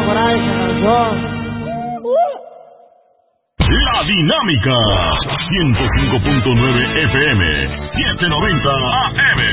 enamorada de esa canción. La Dinámica 105.9 FM 790 AM.